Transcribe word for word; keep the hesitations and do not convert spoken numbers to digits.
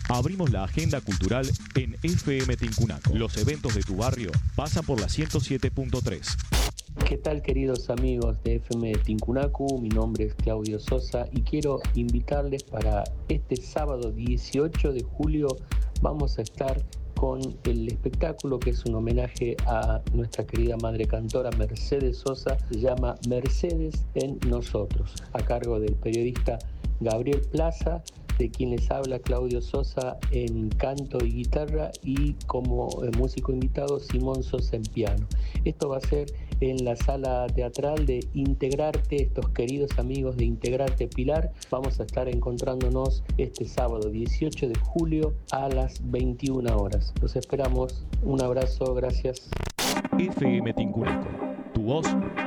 Abrimos la agenda cultural en F M Tincunaco. Los eventos de tu barrio pasan por la ciento siete punto tres. ¿Qué tal, queridos amigos de F M Tincunacu? Mi nombre es Claudio Sosa y quiero invitarles para este sábado dieciocho de julio. Vamos a estar con el espectáculo que es un homenaje a nuestra querida madre cantora Mercedes Sosa. Se llama Mercedes en Nosotros, a cargo del periodista Gabriel Plaza, de quien les habla Claudio Sosa en canto y guitarra, y como músico invitado Simón Sosa en piano. Esto va a ser en la sala teatral de Integrarte, estos queridos amigos de Integrarte Pilar. Vamos a estar encontrándonos este sábado dieciocho de julio a las veintiuna horas. Los esperamos. Un abrazo, gracias. F M Tincunaco, tu voz